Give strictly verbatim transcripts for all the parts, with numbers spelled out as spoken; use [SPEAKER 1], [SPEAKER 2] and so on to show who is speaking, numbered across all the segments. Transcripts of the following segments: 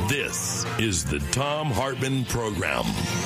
[SPEAKER 1] This is the Thom Hartmann Program.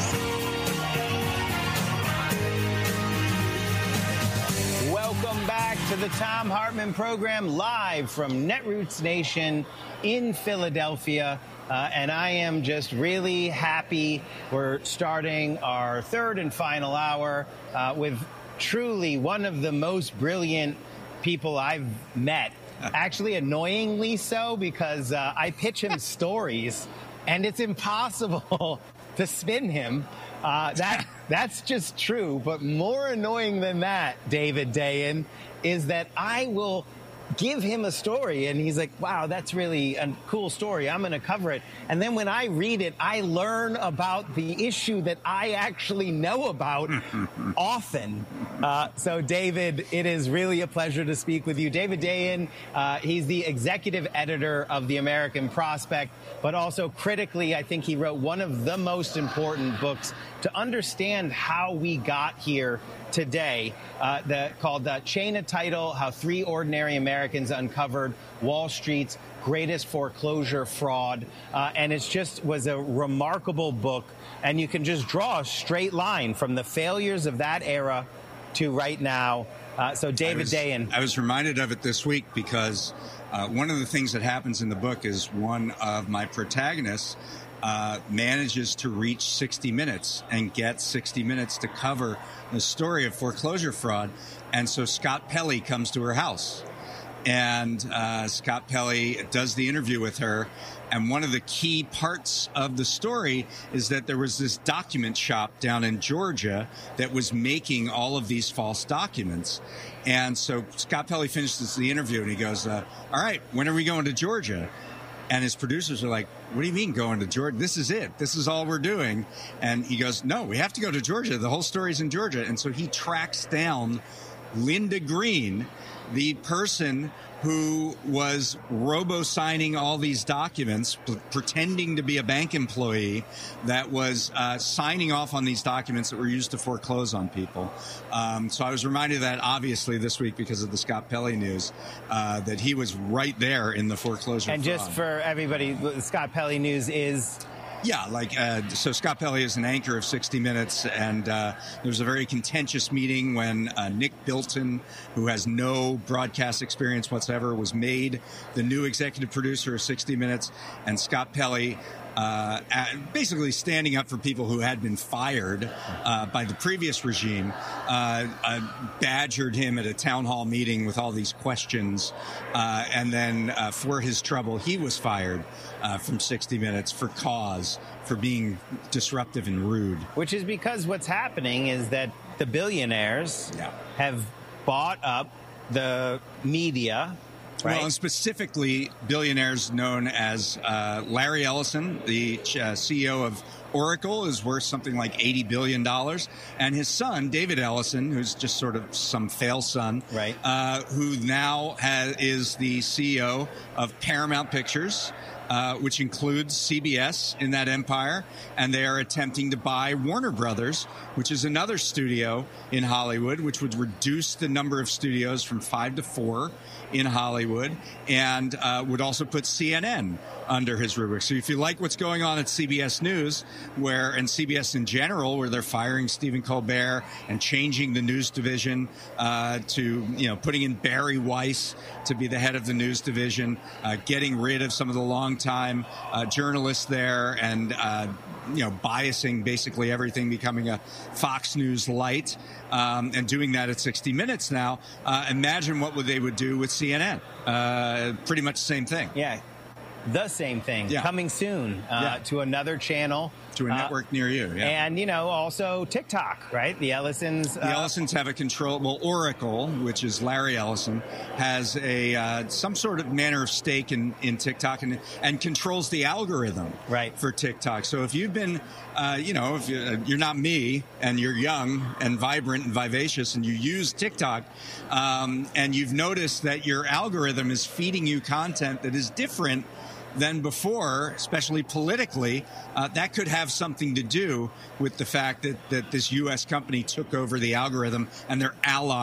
[SPEAKER 2] Welcome back to the Thom Hartmann Program, live from Netroots Nation in Philadelphia. Uh, and I am just really happy we're starting our third and final hour uh, with truly one of the most brilliant people I've met. Actually, annoyingly so, because uh, I pitch him stories, and it's impossible to spin him. Uh, that that's just true. But more annoying than that, David Dayen, is that I will give him a story, and he's like, wow, that's really a cool story. I'm going to cover it. And then when I read it, I learn about the issue that I actually know about often. Uh, so, David, it is really a pleasure to speak with you. David Dayen, uh, he's the executive editor of The American Prospect, but also critically, I think he wrote one of the most important books to understand how we got here today, uh, the, called uh, Chain of Title, How Three Ordinary Americans Uncovered Wall Street's Greatest Foreclosure Fraud. Uh, and it just was a remarkable book. And you can just draw a straight line from the failures of that era to right now. Uh, so, David
[SPEAKER 3] I was,
[SPEAKER 2] Dayen.
[SPEAKER 3] I was reminded of it this week because uh, one of the things that happens in the book is one of my protagonists Uh, manages to reach sixty minutes and get sixty minutes to cover the story of foreclosure fraud. And so Scott Pelley comes to her house, and uh, Scott Pelley does the interview with her. And one of the key parts of the story is that there was this document shop down in Georgia that was making all of these false documents. And so Scott Pelley finishes the interview, and he goes, uh, all right, when are we going to Georgia? And his producers are like, what do you mean going to Georgia? This is it. This is all we're doing. And he goes, no, we have to go to Georgia. The whole story's in Georgia. And so he tracks down Linda Green, the person who was robo-signing all these documents, p- pretending to be a bank employee that was uh, signing off on these documents that were used to foreclose on people. Um, so I was reminded of that, obviously, this week because of the Scott Pelley news, uh, that he was right there in the foreclosure
[SPEAKER 2] And
[SPEAKER 3] fraud.
[SPEAKER 2] just for everybody, the Scott Pelley news is...
[SPEAKER 3] Yeah, like, uh, so Scott Pelley is an anchor of sixty minutes, and uh, there was a very contentious meeting when uh, Nick Bilton, who has no broadcast experience whatsoever, was made the new executive producer of sixty minutes, and Scott Pelley uh, basically standing up for people who had been fired uh, by the previous regime, uh, uh, badgered him at a town hall meeting with all these questions, uh, and then uh, for his trouble, he was fired uh, from sixty minutes for cause, for being disruptive and rude.
[SPEAKER 2] Which is because what's happening is that the billionaires
[SPEAKER 3] Yeah.
[SPEAKER 2] have bought up the media, right?
[SPEAKER 3] Well, and specifically billionaires known as uh, Larry Ellison, the uh, C E O of Oracle, is worth something like eighty billion dollars. And his son, David Ellison, who's just sort of some fail son,
[SPEAKER 2] Right.
[SPEAKER 3] uh, who now has, is the C E O of Paramount Pictures, Uh, which includes C B S in that empire, and they are attempting to buy Warner Brothers, which is another studio in Hollywood, which would reduce the number of studios from five to four in Hollywood, and uh, would also put C N N under his rubric. So if you like what's going on at C B S News, where and C B S in general, where they're firing Stephen Colbert and changing the news division uh, to, you know, putting in Barry Weiss to be the head of the news division, uh, getting rid of some of the long-time uh, journalists there, and uh, you know, biasing basically everything, becoming a Fox News light, um, and doing that at sixty minutes now. Uh, imagine what would they would do with C N N. Uh, pretty much the same thing.
[SPEAKER 2] Yeah, the same thing.
[SPEAKER 3] Yeah.
[SPEAKER 2] Coming soon uh,
[SPEAKER 3] Yeah.
[SPEAKER 2] to another channel.
[SPEAKER 3] To a
[SPEAKER 2] Uh,
[SPEAKER 3] network near you, yeah.
[SPEAKER 2] And, you know, also TikTok, right? The Ellisons.
[SPEAKER 3] The
[SPEAKER 2] uh,
[SPEAKER 3] Ellisons have a control. Well, Oracle, which is Larry Ellison, has a uh, some sort of manner of stake in, in TikTok, and and controls the algorithm
[SPEAKER 2] Right.
[SPEAKER 3] for TikTok. So if you've been, uh, you know, if you're, you're not me and you're young and vibrant and vivacious and you use TikTok, um, and you've noticed that your algorithm is feeding you content that is different than before, especially politically, uh, that could have something to do with the fact that, that this U S company took over the algorithm and their allies